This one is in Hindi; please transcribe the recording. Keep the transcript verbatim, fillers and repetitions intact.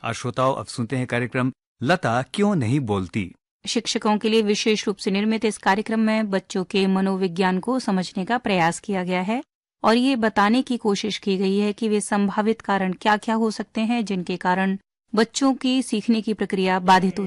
आज श्रोताओं, अब सुनते हैं कार्यक्रम लता क्यों नहीं बोलती। शिक्षकों के लिए विशेष रूप से निर्मित इस कार्यक्रम में बच्चों के मनोविज्ञान को समझने का प्रयास किया गया है और ये बताने की कोशिश की गई है कि वे संभावित कारण क्या क्या हो सकते हैं जिनके कारण बच्चों की सीखने की प्रक्रिया बाधित होती है।